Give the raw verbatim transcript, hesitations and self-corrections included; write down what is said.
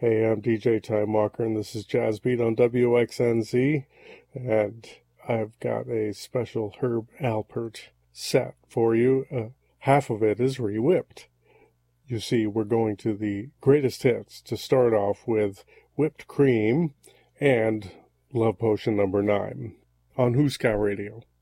Hey, I'm D J Time Walker, and this is Jazz Beat on W X N Z, and I've got a special Herb Alpert set for you. Uh, half of it is re-whipped. You see, we're going to the greatest hits to start off with Whipped Cream and Love Potion number nine on Who's Cow Radio.